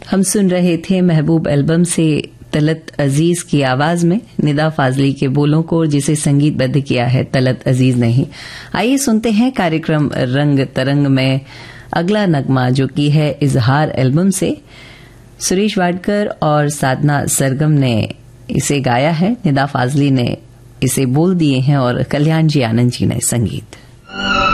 हम सुन रहे थे महबूब एल्बम से तलत अजीज की आवाज में निदा फाजली के बोलों को, जिसे संगीतबद्ध किया है तलत अजीज ने ही। आइए सुनते हैं कार्यक्रम रंग तरंग में अगला नगमा, जो कि है इजहार एल्बम से। सुरेश वाडकर और साधना सरगम ने इसे गाया है, निदा फाजली ने इसे बोल दिए हैं और कल्याण जी आनंद जी ने संगीत।